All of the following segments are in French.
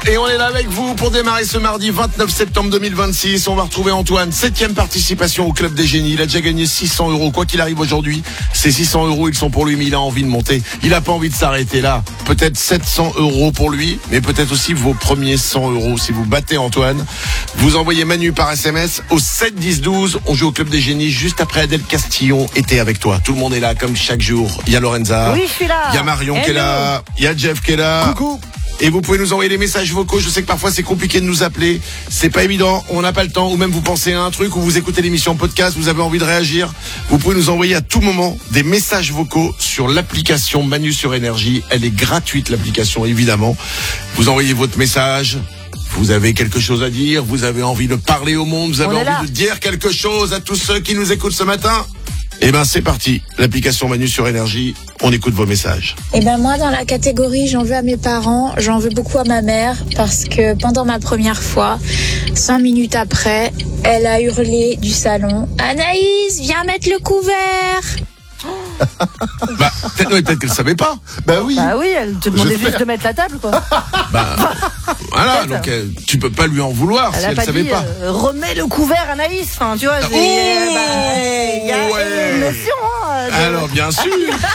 Et on est là avec vous pour démarrer ce mardi 29 septembre 2026. On va retrouver Antoine, 7e participation au Club des Génies. Il a déjà gagné 600 €. Quoi qu'il arrive aujourd'hui, ces 600 €, ils sont pour lui, mais il a envie de monter. Il n'a pas envie de s'arrêter là. Peut-être 700 € pour lui, mais peut-être aussi vos premiers 100 €. Si vous battez Antoine, vous envoyez Manu par SMS au 7 10 12. On joue au Club des Génies juste après Adèle Castillon était avec toi. Tout le monde est là comme chaque jour. Il y a Lorenza. Oui, je suis là. Il y a Marion qui est là. Il y a Jeff qui est là. Coucou. Et vous pouvez nous envoyer des messages vocaux. Je sais que parfois c'est compliqué de nous appeler. C'est pas évident. On n'a pas le temps. Ou même vous pensez à un truc ou vous écoutez l'émission podcast. Vous avez envie de réagir. Vous pouvez nous envoyer à tout moment des messages vocaux sur l'application Manu sur Énergie. Elle est gratuite, l'application, évidemment. Vous envoyez votre message. Vous avez quelque chose à dire. Vous avez envie de parler au monde. Vous avez envie de dire quelque chose à tous ceux qui nous écoutent ce matin. Eh ben c'est parti, l'application Manu sur Énergie, on écoute vos messages. Eh ben moi dans la catégorie j'en veux à mes parents, j'en veux beaucoup à ma mère parce que pendant ma première fois, 5 minutes après, elle a hurlé du salon « Anaïs, viens mettre le couvert !» Bah peut-être qu'elle savait pas. Bah oui. Bah oui, elle te demandait juste de mettre la table, quoi. Bah voilà, donc tu peux pas lui en vouloir si elle pas savait dit, pas. remets le couvert, Anaïs. Enfin, tu vois, il y a une notion. Alors bien sûr.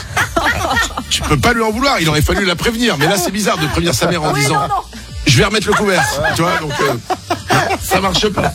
Tu peux pas lui en vouloir. Il aurait fallu la prévenir. Mais là c'est bizarre de prévenir sa mère en disant je vais remettre le couvert. Tu vois, donc ça marche pas.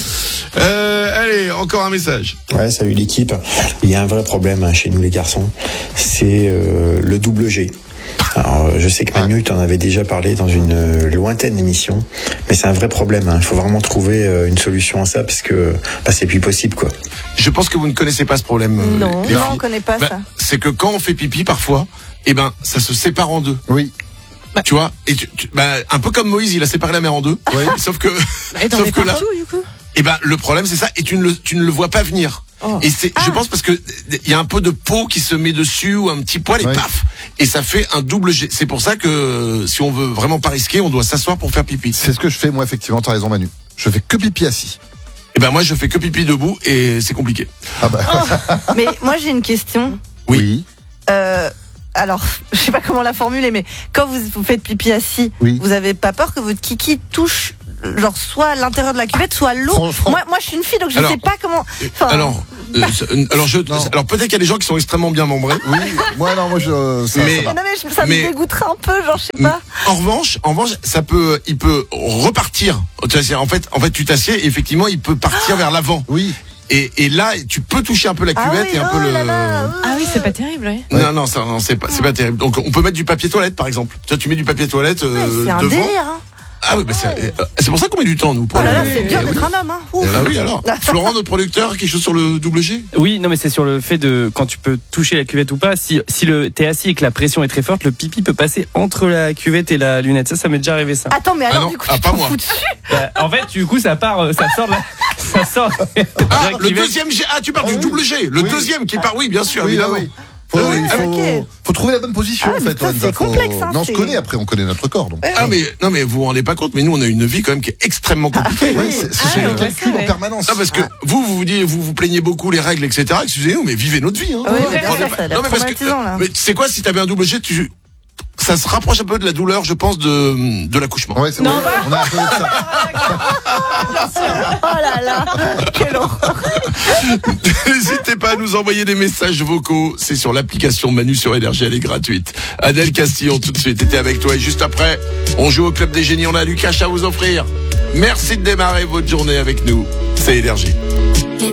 Allez, encore un message. Ouais, salut l'équipe. Il y a un vrai problème chez nous les garçons, c'est le double G. Alors, je sais que Manu t'en avait déjà parlé dans une lointaine émission, mais c'est un vrai problème. Il faut vraiment trouver une solution à ça parce que c'est plus possible, quoi. Je pense que vous ne connaissez pas ce problème. Non, les filles. on connaît pas ça. C'est que quand on fait pipi parfois, ça se sépare en deux. Oui. Tu vois, et un peu comme Moïse, il a séparé la mer en deux. Oui. Sauf que, sauf que là, du coup. Le problème c'est ça, et tu ne le vois pas venir. Oh. Et je pense parce que il y a un peu de peau qui se met dessus ou un petit poil et paf, et ça fait un double G. C'est pour ça que si on veut vraiment pas risquer, on doit s'asseoir pour faire pipi. C'est ce que je fais, moi, effectivement, t'as raison, Manu. Je fais que pipi assis. Moi je fais que pipi debout et c'est compliqué. Ah bah. Mais moi j'ai une question. Oui. Alors, je sais pas comment la formuler, mais quand vous faites pipi assis, vous avez pas peur que votre kiki touche genre soit à l'intérieur de la cuvette, soit à l'eau? Moi je suis une fille, donc je sais pas comment. Alors peut-être qu'il y a des gens qui sont extrêmement bien membrés. Oui. Moi non, ça ça me dégoûterait un peu, genre je sais pas. En revanche, il peut repartir. En fait, tu t'assieds et effectivement, il peut partir vers l'avant. Oui. Et là, tu peux toucher un peu la cuvette et un peu le. Ah oui, c'est pas terrible, oui. Non, c'est pas terrible. Donc, on peut mettre du papier toilette, par exemple. Tu mets du papier toilette c'est un devant. délire, hein. Ah oui, c'est pour ça qu'on met du temps, nous. Pour c'est dur d'être un homme, hein. Ah oui, alors. Florent, notre producteur, quelque chose sur le double G? Oui, non, mais c'est sur le fait de quand tu peux toucher la cuvette ou pas. Si t'es assis et que la pression est très forte, le pipi peut passer entre la cuvette et la lunette. Ça m'est déjà arrivé, ça. Attends, mais alors du coup, tu pas t'en moi. fous dessus? En fait, du coup, ça part, ça sort de la. Ça sort. Le deuxième G. Ah, tu parles du double G. Le deuxième qui part, oui, bien sûr, évidemment. Faut trouver la bonne position, en fait. C'est complexe, hein. Non, on connaît notre corps, donc. Mais vous vous rendez pas compte, mais nous, on a une vie quand même qui est extrêmement compliquée. C'est le calcul en permanence. Parce que vous plaignez beaucoup les règles, etc. Excusez-nous, mais vivez notre vie, hein. Mais c'est quoi, si t'avais un double G, ça se rapproche un peu de la douleur, je pense, de l'accouchement. Ouais, c'est vrai. On a un peu de ça. Oh là là, quelle horreur. N'hésitez pas à nous envoyer des messages vocaux. C'est sur l'application Manu sur Énergie, elle est gratuite. Adèle Castillon, tout de suite, était avec toi. Et juste après, on joue au Club des Génies. On a du cash à vous offrir. Merci de démarrer votre journée avec nous. C'est Énergie. Les